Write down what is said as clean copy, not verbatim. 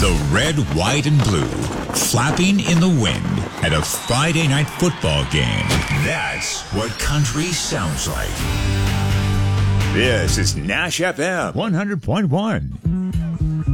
The red, white, and blue flapping in the wind at a Friday night football game. That's what country sounds like. This is Nash FM 100.1.